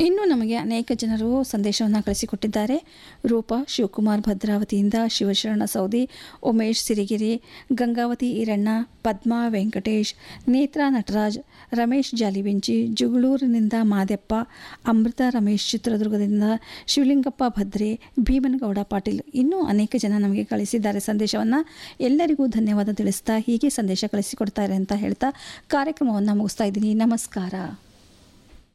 ಇನ್ನು ನಮಗೆ ಅನೇಕ ಜನರು ಸಂದೇಶವನ್ನು ಕಳಿಸಿಕೊಟ್ಟಿದ್ದಾರೆ. ರೂಪಾ ಶಿವಕುಮಾರ್ ಭದ್ರಾವತಿಯಿಂದ, ಶಿವಶರಣ ಸೌದಿ, ಉಮೇಶ್ ಸಿರಿಗಿರಿ, ಗಂಗಾವತಿ ಈರಣ್ಣ, ಪದ್ಮಾ ವೆಂಕಟೇಶ್, ನೇತ್ರಾ ನಟರಾಜ್, ರಮೇಶ್ ಜಾಲಿಬೆಂಚಿ, ಜುಗಳೂರಿನಿಂದ ಮಾದೆಪ್ಪ, ಅಮೃತ ರಮೇಶ್ ಚಿತ್ರದುರ್ಗದಿಂದ, ಶಿವಲಿಂಗಪ್ಪ ಭದ್ರೆ, ಭೀಮನಗೌಡ ಪಾಟೀಲ್ ಇನ್ನೂ ಅನೇಕ ಜನ ನಮಗೆ ಕಳಿಸಿದ್ದಾರೆ ಸಂದೇಶವನ್ನು. ಎಲ್ಲರಿಗೂ ಧನ್ಯವಾದ ತಿಳಿಸ್ತಾ ಹೀಗೆ ಸಂದೇಶ ಕಳಿಸಿಕೊಡ್ತಾರೆ ಅಂತ ಹೇಳ್ತಾ ಕಾರ್ಯಕ್ರಮವನ್ನು ಮುಗಿಸ್ತಾ ಇದ್ದೀನಿ. ನಮಸ್ಕಾರ.